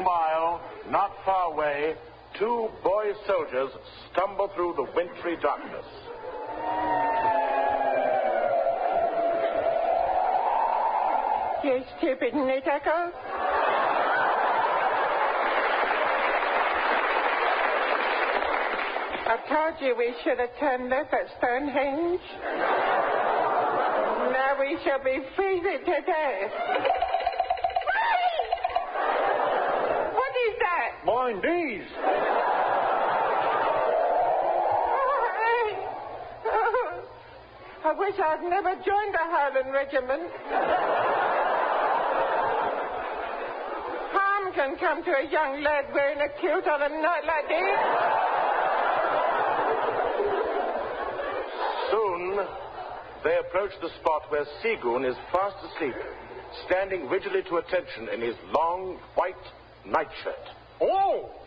Meanwhile, not far away, two boy soldiers stumble through the wintry darkness. You stupid nitticker. I told you we should have turned left at Stonehenge. Now we shall be freezing to death. What is that? Mine these. I wish I'd never joined the Highland Regiment. Harm can come to a young lad wearing a kilt on a night like this. Soon, they approach the spot where Seagoon is fast asleep, standing rigidly to attention in his long white nightshirt. Oh!